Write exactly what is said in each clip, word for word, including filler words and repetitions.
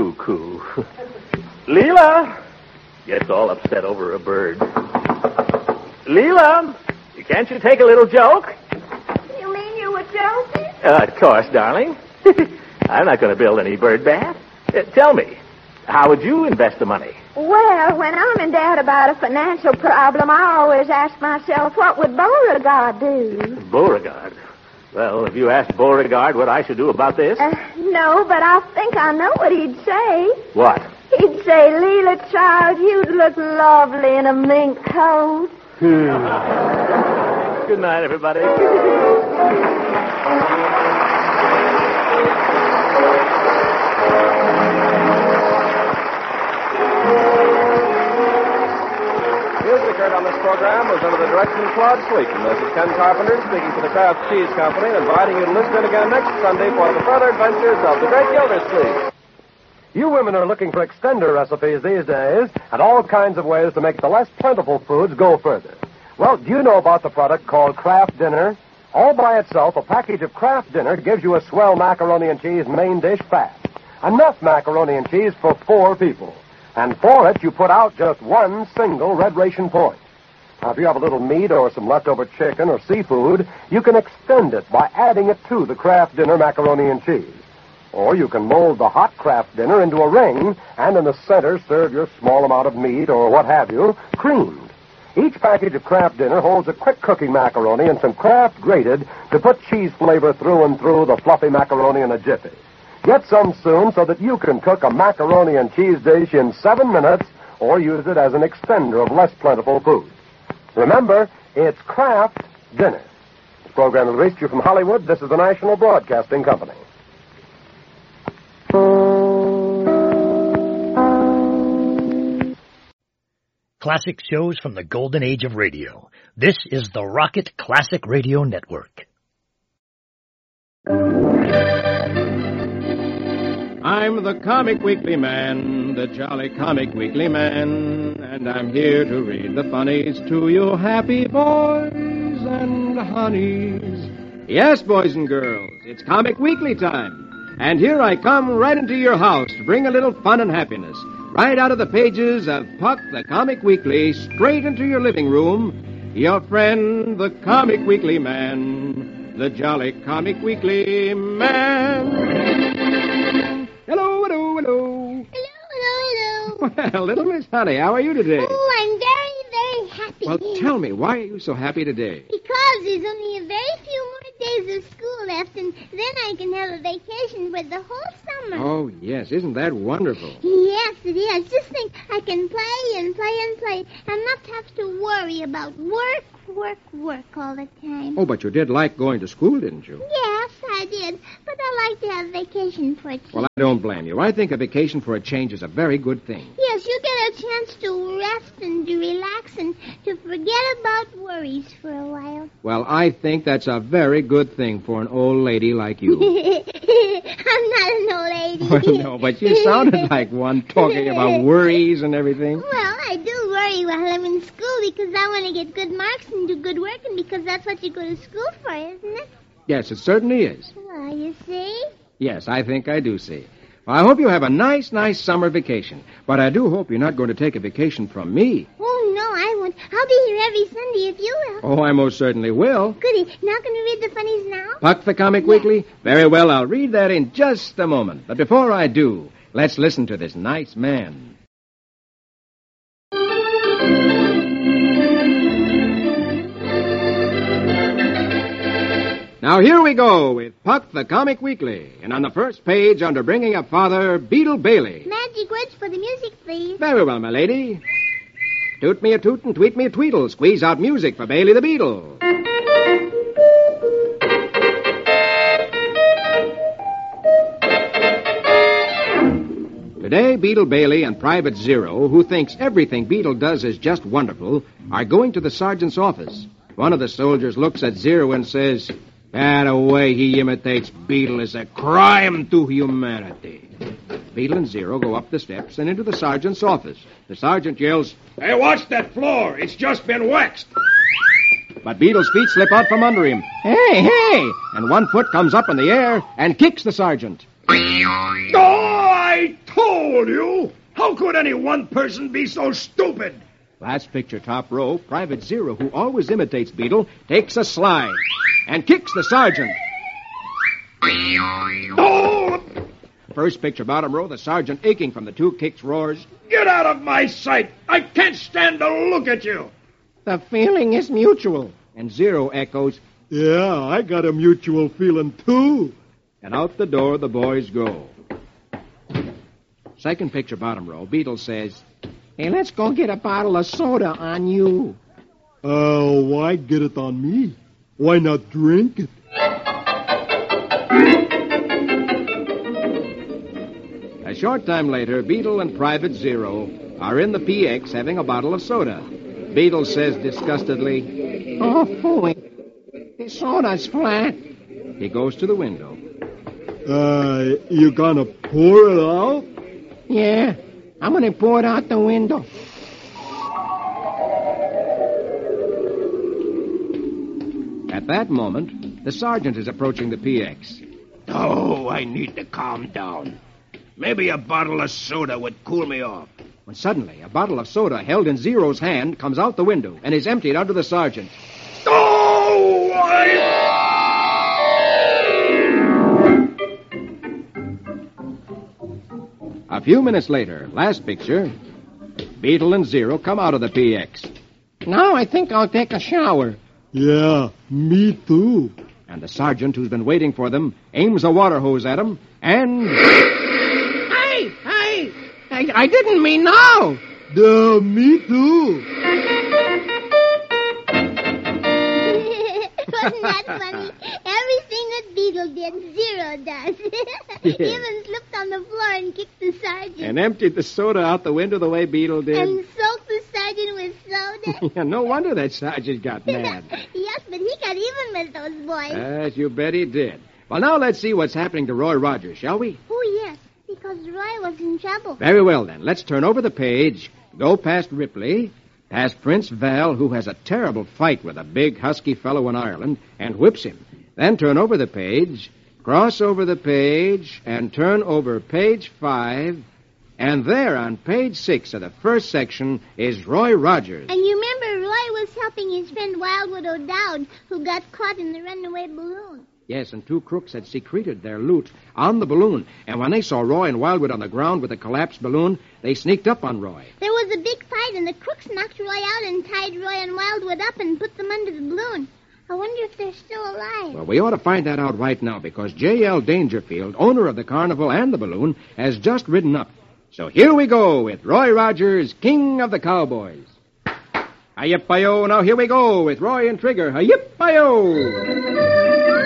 cuckoo. Leela! Gets all upset over a bird. Leela! Can't you take a little joke? You mean you were joking? Uh, of course, darling. I'm not going to build any bird bath. Uh, tell me, how would you invest the money? Well, when I'm in doubt about a financial problem, I always ask myself, what would Beauregard do? Beauregard? Well, have you asked Beauregard what I should do about this? Uh, no, but I think I know what he'd say. What? He'd say, Leela, child, you'd look lovely in a mink coat. Good night, everybody. Music heard on this program was under the direction of Claude Sweeten. This is Ken Carpenter speaking for the Kraft Cheese Company and inviting you to listen in again next Sunday for the further adventures of the Great Gildersleeve. You women are looking for extender recipes these days and all kinds of ways to make the less plentiful foods go further. Well, do you know about the product called Kraft Dinner? All by itself, a package of Kraft Dinner gives you a swell macaroni and cheese main dish fast. Enough macaroni and cheese for four people. And for it, you put out just one single red ration point. Now, if you have a little meat or some leftover chicken or seafood, you can extend it by adding it to the Kraft Dinner macaroni and cheese. Or you can mold the hot Kraft Dinner into a ring and in the center serve your small amount of meat or what have you, creamed. Each package of Kraft Dinner holds a quick cooking macaroni and some Kraft grated to put cheese flavor through and through the fluffy macaroni in a jiffy. Get some soon so that you can cook a macaroni and cheese dish in seven minutes or use it as an extender of less plentiful food. Remember, it's Kraft Dinner. This program has reached you from Hollywood. This is the National Broadcasting Company. Classic shows from the golden age of radio. This is the Rocket Classic Radio Network. I'm the Comic Weekly Man, the jolly Comic Weekly Man, and I'm here to read the funnies to you happy boys and honeys. Yes, boys and girls, it's Comic Weekly time. And here I come right into your house to bring a little fun and happiness. Right out of the pages of Puck the Comic Weekly, straight into your living room. Your friend, the Comic Weekly Man, the jolly Comic Weekly Man. Hello, hello, hello. Hello, hello, hello. Well, little Miss Honey, how are you today? Oh, I'm very, very happy. Well, tell me, why are you so happy today? Because there's only a very few more days of school left, and then I can have a vacation for the whole summer. Oh, yes. Isn't that wonderful? Yes, it is. Just think, I can play and play and play and not have to worry about work, work, work all the time. Oh, but you did like going to school, didn't you? Yes, I did. But I like to have vacation for a change. Well, I don't blame you. I think a vacation for a change is a very good thing. Yes, you get a chance to rest and to relax and to forget about worries for a while. Well, I think that's a very good thing for an old lady like you. I'm not an old lady. Well, no, but you sounded like one talking about worries and everything. Well, I do worry while I'm in school because I want to get good marks and do good work, and because that's what you go to school for, isn't it? Yes, it certainly is. Well, you see? Yes, I think I do see. Well, I hope you have a nice, nice summer vacation. But I do hope you're not going to take a vacation from me. Oh, no, I won't. I'll be here every Sunday if you will. Oh, I most certainly will. Goody. Now can we read the funnies now? Puck the Comic Yeah. Weekly? Very well, I'll read that in just a moment. But before I do, let's listen to this nice man. Now here we go with Puck the Comic Weekly. And on the first page, under Bringing Up Father, Beetle Bailey. Magic words for the music, please. Very well, my lady. Toot me a toot and tweet me a tweedle. Squeeze out music for Bailey the Beetle. Today, Beetle Bailey and Private Zero, who thinks everything Beetle does is just wonderful, are going to the sergeant's office. One of the soldiers looks at Zero and says, "That way he imitates Beetle is a crime to humanity." Beetle and Zero go up the steps and into the sergeant's office. The sergeant yells, "Hey, watch that floor. It's just been waxed." but Beetle's feet slip out from under him. Hey, hey! And one foot comes up in the air and kicks the sergeant. Oh, I told told you. How could any one person be so stupid? Last picture, top row, Private Zero, who always imitates Beetle, takes a slide and kicks the sergeant. Oh! First picture, bottom row, the sergeant, aching from the two kicks, roars, Get out of my sight! I can't stand to look at you! The feeling is mutual. And Zero echoes, Yeah, I got a mutual feeling, too. And out the door the boys go. Second picture, bottom row, Beetle says, Hey, let's go get a bottle of soda on you. Oh, why get it on me? Why not drink it? A short time later, Beetle and Private Zero are in the P X having a bottle of soda. Beetle says disgustedly, Oh, phooey. The soda's flat. He goes to the window. Uh, you gonna pour it out? Yeah, I'm gonna pour it out the window. At that moment, the sergeant is approaching the P X. Oh, I need to calm down. Maybe a bottle of soda would cool me off. When suddenly, a bottle of soda held in Zero's hand comes out the window and is emptied under the sergeant. Oh, I... A few minutes later, last picture, Beetle and Zero come out of the P X. Now I think I'll take a shower. Yeah, me too. And the sergeant, who's been waiting for them, aims a water hose at him and... Hey, hey! I, I didn't mean no! Duh, me too. Wasn't that funny? Everything that Beetle did, Zero does. Yeah. He even slipped on the floor and kicked the sergeant. And emptied the soda out the window the way Beetle did. And soaked the sergeant with soda. Yeah, no wonder that sergeant got mad. Yes, but he got even with those boys. Yes, you bet he did. Well, now let's see what's happening to Roy Rogers, shall we? Oh, yes, because Roy was in trouble. Very well, then. Let's turn over the page, go past Ripley, past Prince Val, who has a terrible fight with a big, husky fellow in Ireland, and whips him. Then turn over the page, cross over the page, and turn over page five, and there on page six of the first section is Roy Rogers. And you remember Roy was helping his friend Wildwood O'Dowd, who got caught in the runaway balloon. Yes, and two crooks had secreted their loot on the balloon. And when they saw Roy and Wildwood on the ground with the collapsed balloon, they sneaked up on Roy. There was a big fight, and the crooks knocked Roy out and tied Roy and Wildwood up and put them under the balloon. I wonder if they're still alive. Well, we ought to find that out right now, because J L Dangerfield, owner of the carnival and the balloon, has just ridden up. So here we go with Roy Rogers, King of the Cowboys. Hi-yip-hi-yo, now here we go with Roy and Trigger. Hi-yip-hi-yo!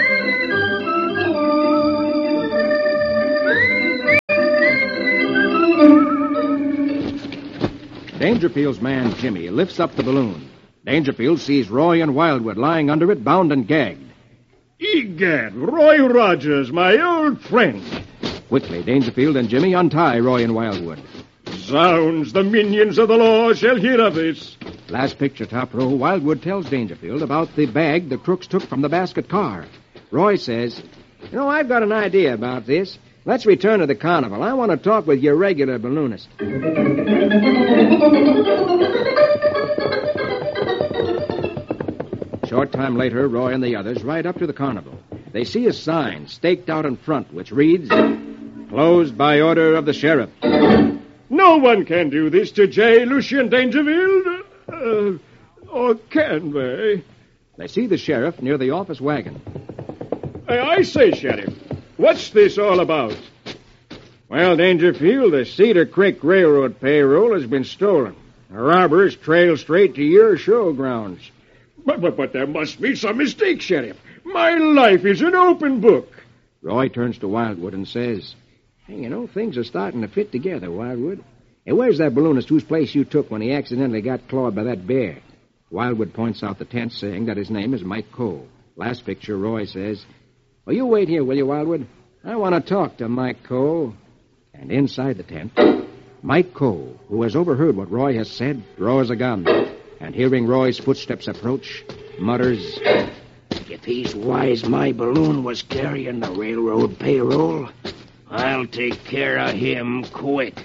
Dangerfield's man, Jimmy, lifts up the balloon. Dangerfield sees Roy and Wildwood lying under it, bound and gagged. Egad, Roy Rogers, my old friend. Quickly, Dangerfield and Jimmy untie Roy and Wildwood. Zounds, the minions of the law shall hear of this. Last picture, top row, Wildwood tells Dangerfield about the bag the crooks took from the basket car. Roy says, You know, I've got an idea about this. Let's return to the carnival. I want to talk with your regular balloonist. Short time later, Roy and the others ride up to the carnival. They see a sign staked out in front, which reads, Closed by order of the sheriff. No one can do this to J. Lucien Dangerfield. Uh, or can they? They see the sheriff near the office wagon. I, I say, Sheriff, what's this all about? Well, Dangerfield, the Cedar Creek Railroad payroll has been stolen. The robbers trailed straight to your showgrounds. But, but, but there must be some mistake, Sheriff. My life is an open book. Roy turns to Wildwood and says, Hey, you know, things are starting to fit together, Wildwood. Hey, where's that balloonist whose place you took when he accidentally got clawed by that bear? Wildwood points out the tent, saying that his name is Mike Cole. Last picture, Roy says, Well, you wait here, will you, Wildwood? I want to talk to Mike Cole. And inside the tent, Mike Cole, who has overheard what Roy has said, draws a gun. And hearing Roy's footsteps approach, mutters, If he's wise, my balloon was carrying the railroad payroll. I'll take care of him quick.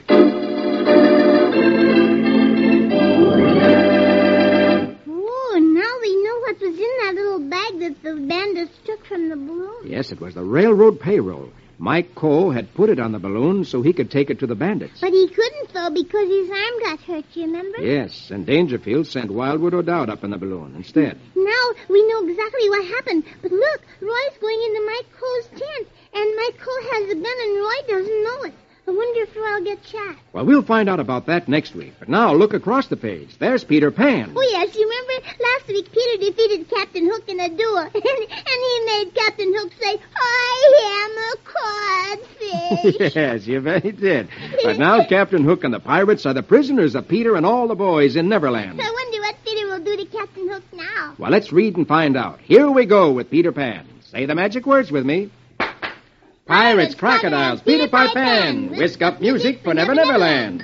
What was in that little bag that the bandits took from the balloon? Yes, it was the railroad payroll. Mike Cole had put it on the balloon so he could take it to the bandits. But he couldn't, though, because his arm got hurt, you remember? Yes, and Dangerfield sent Wildwood O'Dowd up in the balloon instead. Now we know exactly what happened. But look, Roy's going into Mike Cole's tent, and Mike Cole has a gun, and Roy doesn't know it. I wonder if Roy'll get shot. Well, we'll find out about that next week. But now look across the page. There's Peter Pan. Oh, yes. You remember last week Peter defeated Captain Hook in a duel. and, and he made Captain Hook say, I am a codfish. Yes, you bet he did. But now Captain Hook and the pirates are the prisoners of Peter and all the boys in Neverland. I wonder what Peter will do to Captain Hook now. Well, let's read and find out. Here we go with Peter Pan. Say the magic words with me. Pirates, crocodiles, Peter Pan, whisk up music for Never Never Land.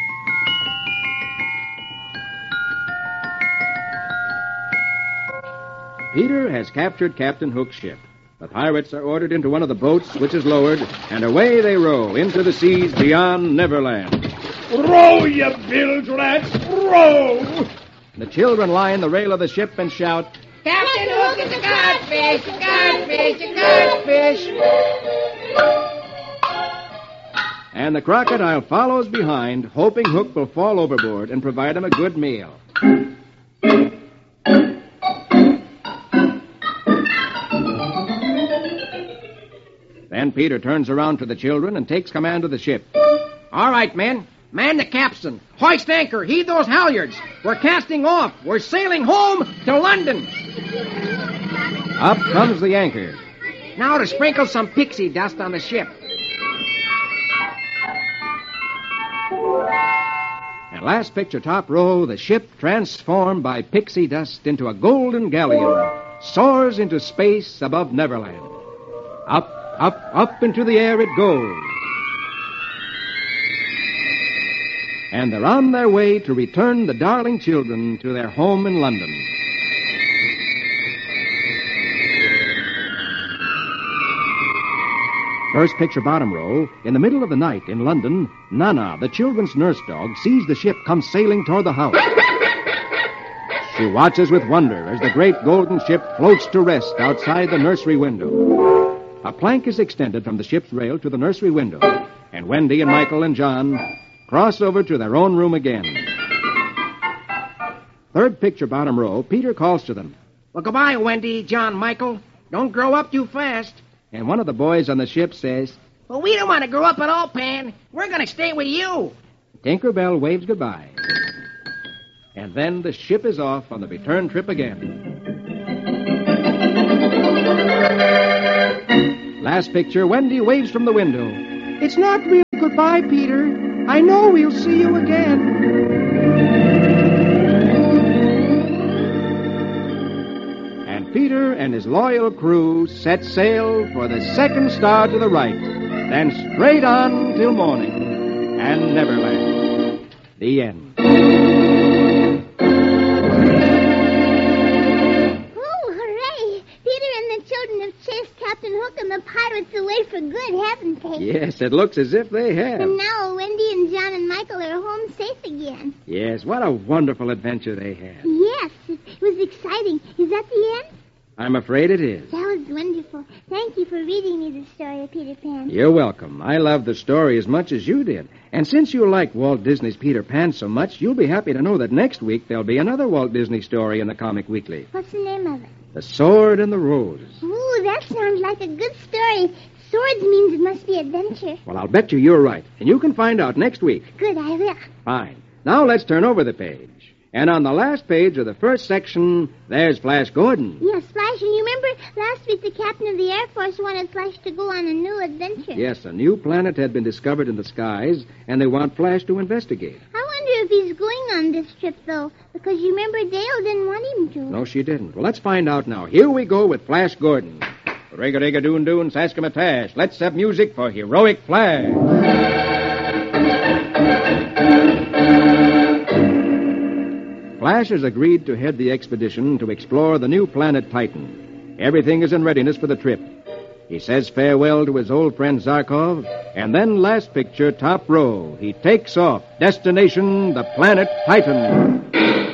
Peter has captured Captain Hook's ship. The pirates are ordered into one of the boats, which is lowered, and away they row into the seas beyond Neverland. Row, you bilge rats, row! The children line the rail of the ship and shout, Captain Hook is a codfish, a codfish, a codfish. And the crocodile follows behind, hoping Hook will fall overboard and provide him a good meal. Then Peter turns around to the children and takes command of the ship. All right, men. Man the capstan. Hoist anchor. Heave those halyards. We're casting off. We're sailing home to London. Up comes the anchor. Now to sprinkle some pixie dust on the ship. And last picture, top row, the ship, transformed by pixie dust into a golden galleon, soars into space above Neverland. Up, up, up into the air it goes. And they're on their way to return the darling children to their home in London. First picture, bottom row. In the middle of the night in London, Nana, the children's nurse dog, sees the ship come sailing toward the house. She watches with wonder as the great golden ship floats to rest outside the nursery window. A plank is extended from the ship's rail to the nursery window, and Wendy and Michael and John cross over to their own room again. Third picture, bottom row, Peter calls to them. Well, goodbye, Wendy, John, Michael. Don't grow up too fast. And one of the boys on the ship says, Well, we don't want to grow up at all, Pan. We're going to stay with you. Tinkerbell waves goodbye. And then the ship is off on the return trip again. Last picture, Wendy waves from the window. It's not real goodbye, Peter. I know we'll see you again. And Peter and his loyal crew set sail for the second star to the right, then straight on till morning and Neverland. The end. Oh, hooray! Peter and the children have chased Captain Hook and the pirates away for good, haven't they? Yes, it looks as if they have. And now Wendy and John and Michael are home safe again. Yes, what a wonderful adventure they had. Yes, it was exciting. Is that the end? I'm afraid it is. That was wonderful. Thank you for reading me the story of Peter Pan. You're welcome. I loved the story as much as you did. And since you like Walt Disney's Peter Pan so much, you'll be happy to know that next week there'll be another Walt Disney story in the Comic Weekly. What's the name of it? The Sword and the Rose. Ooh, that sounds like a good story. Swords means it must be adventure. Well, I'll bet you you're right. And you can find out next week. Good, I will. Fine. Now let's turn over the page. And on the last page of the first section, there's Flash Gordon. Yes, Flash. And you remember last week the captain of the Air Force wanted Flash to go on a new adventure. Yes, a new planet had been discovered in the skies, and they want Flash to investigate. I wonder if he's going on this trip, though, because you remember Dale didn't want him to. No, she didn't. Well, let's find out now. Here we go with Flash Gordon. Rig-a-dig-a-doon-doon, Saskimatash. Let's have music for Heroic Flash. Flash has agreed to head the expedition to explore the new planet Titan. Everything is in readiness for the trip. He says farewell to his old friend Zarkov, and then last picture, top row, he takes off. Destination, the planet Titan.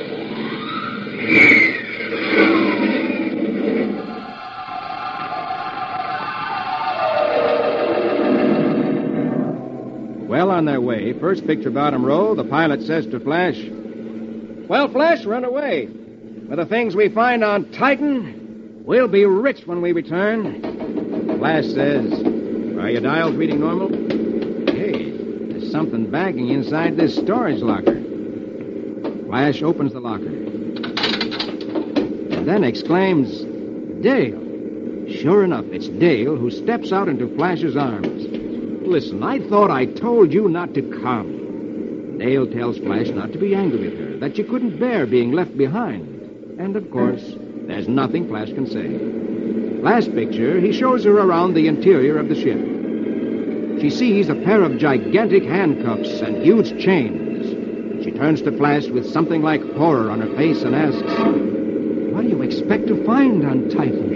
Well on their way, first picture, bottom row, the pilot says to Flash, "Well, Flash, run away. With the things we find on Titan, we'll be rich when we return." Flash says, "Are your dials reading normal?" Hey, there's something banging inside this storage locker. Flash opens the locker. And then exclaims, "Dale." Sure enough, it's Dale who steps out into Flash's arms. "Listen, I thought I told you not to come." Dale tells Flash not to be angry with her, that she couldn't bear being left behind. And, of course, there's nothing Flash can say. Last picture, he shows her around the interior of the ship. She sees a pair of gigantic handcuffs and huge chains. She turns to Flash with something like horror on her face and asks, "What do you expect to find on Titan?"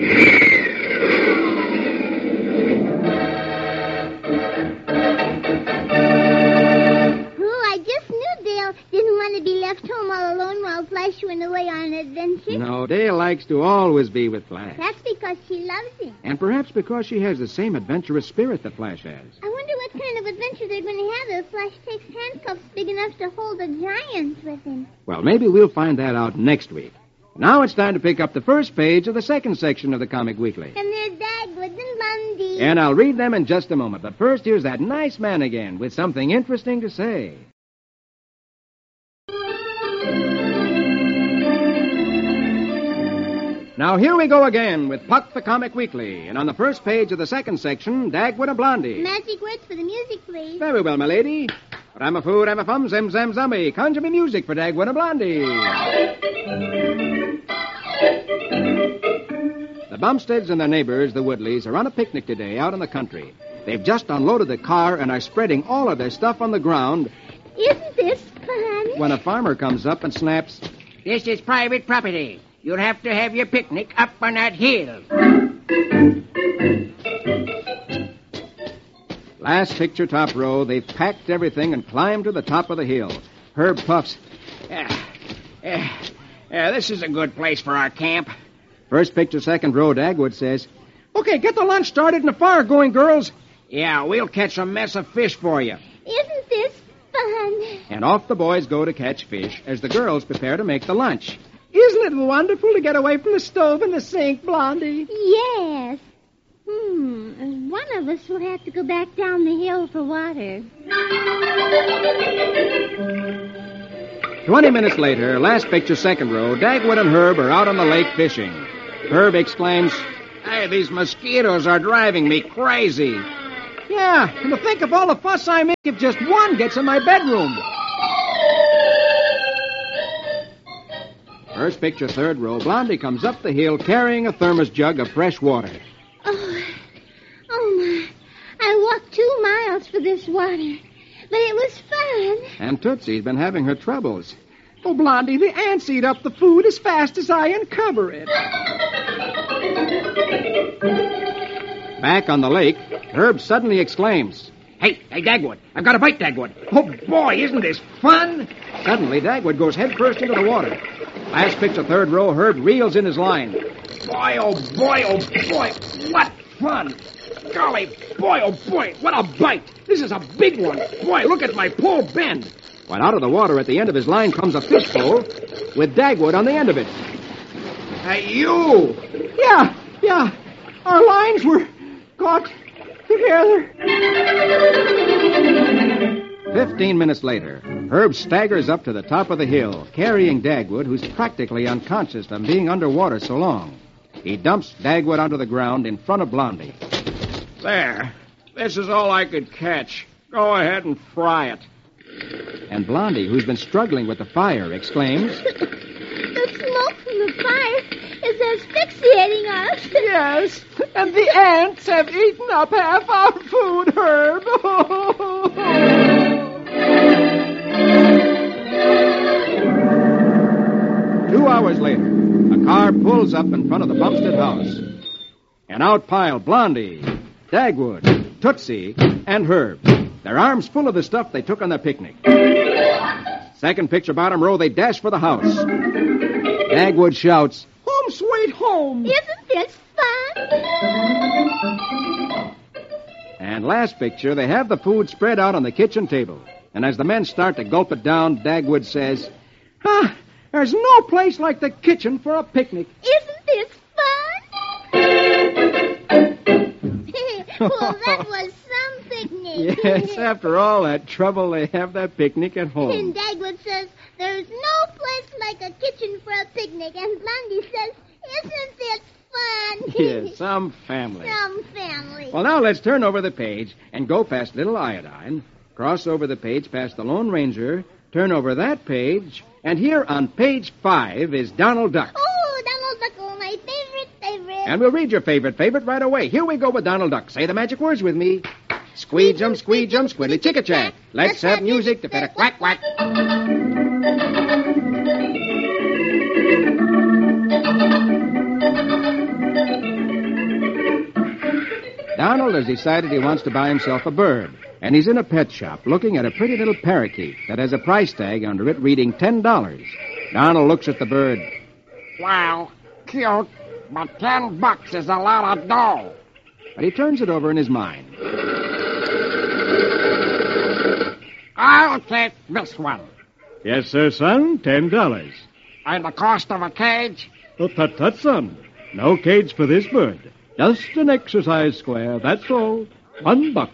Home all alone while Flash went away on an adventure? No, Dale likes to always be with Flash. That's because she loves him. And perhaps because she has the same adventurous spirit that Flash has. I wonder what kind of adventure they're going to have if Flash takes handcuffs big enough to hold a giant with him. Well, maybe we'll find that out next week. Now it's time to pick up the first page of the second section of the Comic Weekly. And they're Dagwood and Lundy. And I'll read them in just a moment. But first, here's that nice man again with something interesting to say. Now, here we go again with Puck the Comic Weekly. And on the first page of the second section, Dagwood and Blondie. Magic words for the music, please. Very well, my lady. I'm a food, I'm a fum, zim, zam, zummy. Conjure me music for Dagwood and Blondie. The Bumsteads and their neighbors, the Woodleys, are on a picnic today out in the country. They've just unloaded the car and are spreading all of their stuff on the ground. Isn't this fun? When a farmer comes up and snaps, "This is private property. You'll have to have your picnic up on that hill." Last picture, top row, they've packed everything and climbed to the top of the hill. Herb puffs. Yeah, yeah, yeah, this is a good place for our camp. First picture, second row, Dagwood says, "Okay, get the lunch started and the fire going, girls." "Yeah, we'll catch a mess of fish for you." Isn't this fun? And off the boys go to catch fish as the girls prepare to make the lunch. "Isn't it wonderful to get away from the stove and the sink, Blondie?" Yes. Hmm, one of us will have to go back down the hill for water. Twenty minutes later, last picture, second row, Dagwood and Herb are out on the lake fishing. Herb exclaims, "Hey, these mosquitoes are driving me crazy." "Yeah, and to think of all the fuss I make if just one gets in my bedroom." First picture, third row, Blondie comes up the hill carrying a thermos jug of fresh water. Oh, oh my. I walked two miles for this water, but it was fun. And Tootsie's been having her troubles. "Oh, Blondie, the ants eat up the food as fast as I uncover it." Back on the lake, Herb suddenly exclaims, Hey, hey, Dagwood, I've got a bite, Dagwood. Oh, boy, isn't this fun? Suddenly, Dagwood goes headfirst into the water. Last picture, third row, Herb reels in his line. Boy, oh, boy, oh, boy, what fun. Golly, boy, oh, boy, what a bite. This is a big one. Boy, look at my pole bend. When out of the water at the end of his line comes a fish pole with Dagwood on the end of it. Hey, you! Yeah, yeah. Our lines were caught together. Fifteen minutes later, Herb staggers up to the top of the hill, carrying Dagwood, who's practically unconscious from being underwater so long. He dumps Dagwood onto the ground in front of Blondie. There. This is all I could catch. Go ahead and fry it. And Blondie, who's been struggling with the fire, exclaims, The smoke from the fire is asphyxiating us. Yes, and the ants have eaten up half our food, Herb. Two hours later, a car pulls up in front of the Bumstead house. And out pile Blondie, Dagwood, Tootsie, and Herb. Their arms full of the stuff they took on their picnic. Second picture, bottom row, they dash for the house. Dagwood shouts, Home sweet home. Isn't this fun? And last picture, they have the food spread out on the kitchen table. And as the men start to gulp it down, Dagwood says, Ah, there's no place like the kitchen for a picnic. Isn't this fun? Well, that was some picnic. Yes, after all that trouble, they have that picnic at home. And Dagwood says, there's no place like a kitchen for a picnic. And Blondie says, isn't this fun? Yes, some family. Some family. Well, now let's turn over the page and go past Little Iodine, cross over the page past the Lone Ranger, turn over that page, and here on page five is Donald Duck. Oh, Donald Duck, oh, my favorite, favorite. And we'll read your favorite favorite right away. Here we go with Donald Duck. Say the magic words with me. Squeejum, squeejum, squiddly chicka chack. Let's have music to fit a quack quack. Donald has decided he wants to buy himself a bird, and he's in a pet shop looking at a pretty little parakeet that has a price tag under it reading ten dollars. Donald looks at the bird. Wow, cute, but ten bucks is a lot of dough. But he turns it over in his mind. I'll take this one. Yes, sir, son. Ten dollars. And the cost of a cage? Oh, tut, tut, son. No cage for this bird. Just an exercise square, that's all. One buck.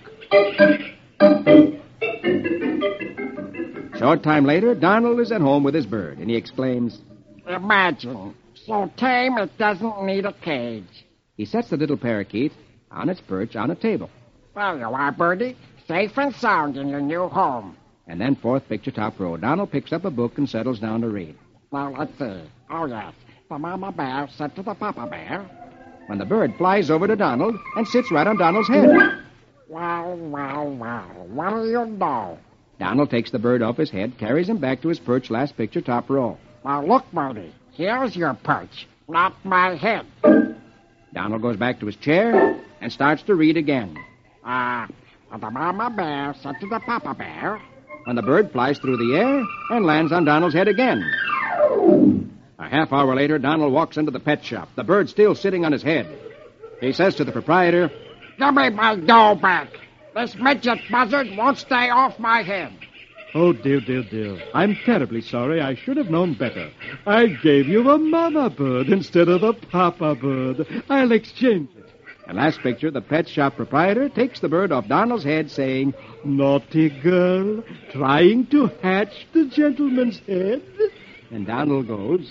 Short time later, Donald is at home with his bird, and he exclaims, Imagine, so tame it doesn't need a cage. He sets the little parakeet on its perch on a table. There you are, Birdie. Safe and sound in your new home. And then, fourth picture, top row, Donald picks up a book and settles down to read. Now, let's see. Oh, yes. The mama bear said to the papa bear. When the bird flies over to Donald and sits right on Donald's head. Wow, wow, wow. What do you know? Donald takes the bird off his head, carries him back to his perch, last picture, top row. Now, look, Birdie. Here's your perch, not my head. Donald goes back to his chair and starts to read again. Ah, uh, the mama bear said to the papa bear. When the bird flies through the air and lands on Donald's head again. A half hour later, Donald walks into the pet shop, the bird still sitting on his head. He says to the proprietor, Give me my dough back. This midget buzzard won't stay off my head. Oh, dear, dear, dear. I'm terribly sorry. I should have known better. I gave you a mama bird instead of a papa bird. I'll exchange it. And last picture, the pet shop proprietor takes the bird off Donald's head, saying, Naughty girl, trying to hatch the gentleman's head. And Donald goes,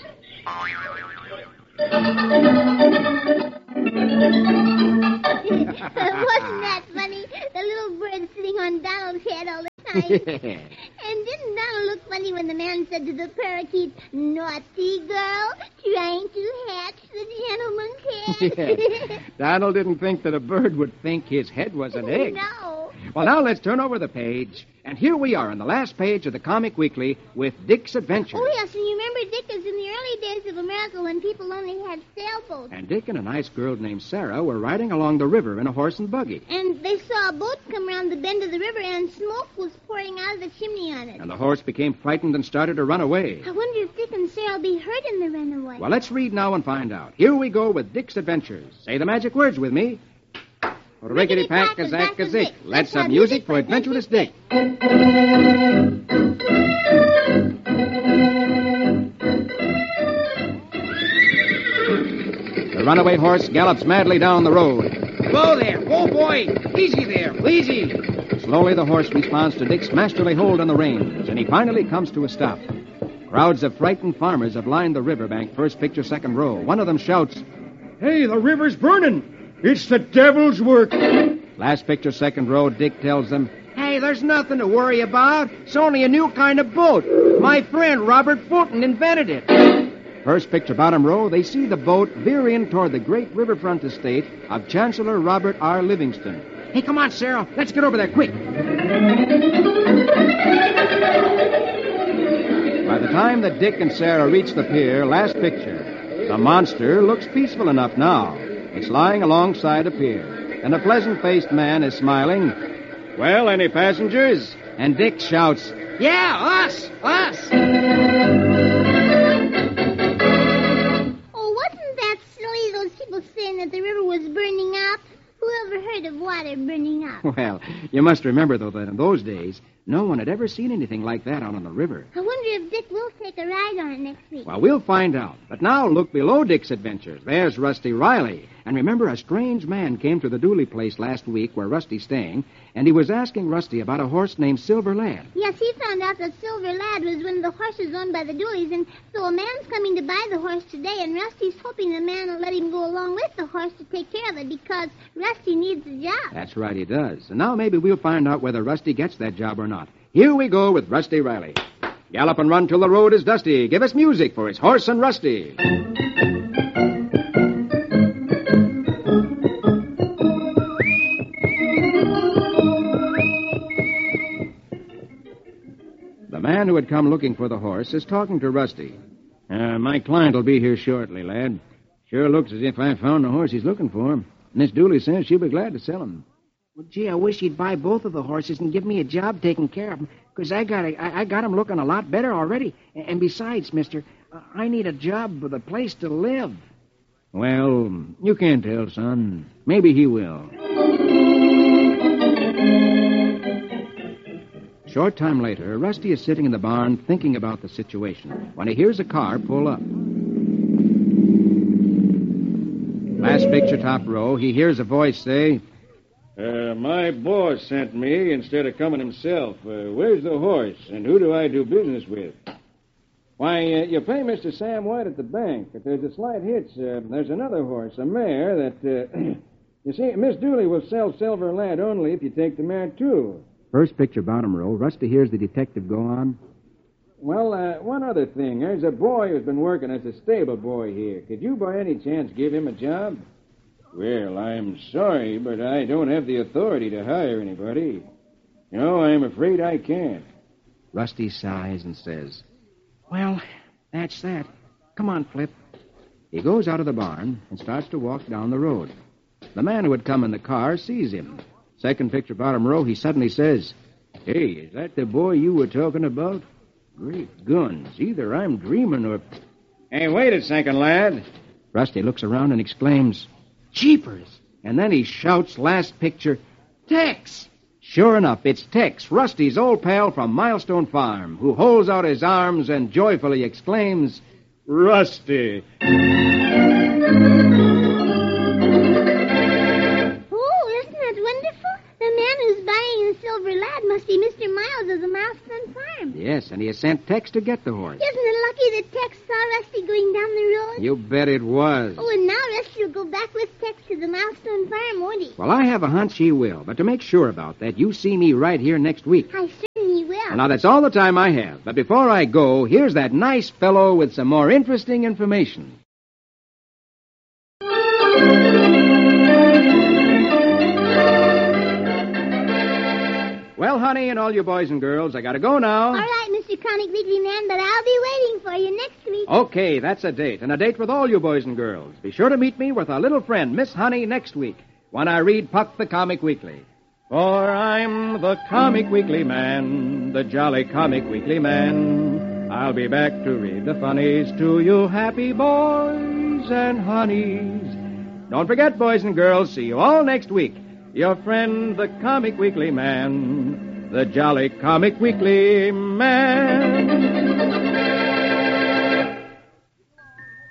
Wasn't that funny? The little bird sitting on Donald's head all the time. And didn't Donald look funny when the man said to the parakeet, Naughty girl, trying to hatch the gentleman's head? Yeah. Donald didn't think that a bird would think his head was an egg. No. Well, now let's turn over the page. And here we are on the last page of the Comic Weekly with Dick's Adventures. Oh, yes, and you remember Dick is in the early days of America when people only had sailboats. And Dick and a nice girl named Sarah were riding along the river in a horse and buggy. And they saw a boat come around the bend of the river, and smoke was pouring out of the chimney on it. And the horse became frightened and started to run away. I wonder if Dick and Sarah will be hurt in the runaway. Well, let's read now and find out. Here we go with Dick's Adventures. Say the magic words with me. Rickety-pack-a-zack-a-zick. Let's have music for Adventurous Dick. The runaway horse gallops madly down the road. Whoa there. Whoa, boy. Easy there. Easy. Slowly the horse responds to Dick's masterly hold on the reins, and he finally comes to a stop. Crowds of frightened farmers have lined the riverbank, first picture, second row. One of them shouts, Hey, the river's burning. It's the devil's work. Last picture, second row, Dick tells them, Hey, there's nothing to worry about. It's only a new kind of boat. My friend Robert Fulton invented it. First picture, bottom row, they see the boat veer in toward the great riverfront estate of Chancellor Robert R. Livingston. Hey, come on, Sarah. Let's get over there quick. By the time that Dick and Sarah reach the pier, last picture, the monster looks peaceful enough now. It's lying alongside a pier. and a pleasant-faced man is smiling. Well, any passengers? And Dick shouts, Yeah, us! Us! Oh, wasn't that silly, those people saying that the river was burning up? Who ever heard of water burning up? Well, you must remember, though, that in those days, no one had ever seen anything like that out on the river. I wonder if Dick will take a ride on it next week. Well, we'll find out. But now look below Dick's adventures. There's Rusty Riley. And remember, a strange man came to the Dooley place last week where Rusty's staying, and he was asking Rusty about a horse named Silver Lad. Yes, he found out that Silver Lad was one of the horses owned by the Dooleys, and so a man's coming to buy the horse today, and Rusty's hoping the man will let him go along with the horse to take care of it because Rusty needs a job. That's right, he does. And now maybe we'll find out whether Rusty gets that job or not. Here we go with Rusty Riley. Gallop and run till the road is dusty. Give us music for his horse and Rusty. The man who had come looking for the horse is talking to Rusty. Uh, my client will be here shortly, lad. Sure looks as if I found the horse he's looking for. Miss Dooley says she'll be glad to sell him. Well, gee, I wish he'd buy both of the horses and give me a job taking care of them, because I got a, I, I got 'em looking a lot better already. And, and besides, mister, uh, I need a job with a place to live. Well, you can't tell, son. Maybe he will. Short time later, Rusty is sitting in the barn thinking about the situation when he hears a car pull up. Last picture, top row, he hears a voice say, Uh, my boss sent me instead of coming himself. Uh, where's the horse, and who do I do business with? Why, uh, you pay Mister Sam White at the bank, but there's a slight hitch. Uh, there's another horse, a mare, that, uh, you see, Miss Dooley will sell Silver Lad only if you take the mare, too. First picture, bottom row, Rusty hears the detective go on. Well, uh, one other thing. There's a boy who's been working as a stable boy here. Could you by any chance give him a job? Well, I'm sorry, but I don't have the authority to hire anybody. No, I'm afraid I can't. Rusty sighs and says, Well, that's that. Come on, Flip. He goes out of the barn and starts to walk down the road. The man who had come in the car sees him. Second picture, bottom row, he suddenly says, Hey, is that the boy you were talking about? Great guns. Either I'm dreaming or... Hey, wait a second, lad. Rusty looks around and exclaims, Jeepers! And then he shouts, last picture, Tex! Sure enough, it's Tex, Rusty's old pal from Milestone Farm, who holds out his arms and joyfully exclaims, Rusty! Oh, isn't that wonderful? The man who's buying the Silver Lad must be Mister Miles of the Milestone Farm. Yes, and he has sent Tex to get the horse. Isn't it lucky that Tex saw Rusty going down the road? You bet it was. Oh, and now Rusty will go back with Tex to the Milestone Farm, won't he? Well, I have a hunch he will, but to make sure about that, you see me right here next week. I certainly will. Well, now, that's all the time I have. But before I go, here's that nice fellow with some more interesting information. Well, honey, and all you boys and girls, I gotta go now. All right, Mister Comic Weekly Man, but I'll be waiting for you next week. Okay, that's a date, and a date with all you boys and girls. Be sure to meet me with our little friend, Miss Honey, next week, when I read Puck the Comic Weekly. For I'm the Comic Weekly Man, the jolly Comic Weekly Man. I'll be back to read the funnies to you happy boys and honeys. Don't forget, boys and girls, see you all next week. Your friend, the Comic Weekly Man, the jolly Comic Weekly Man.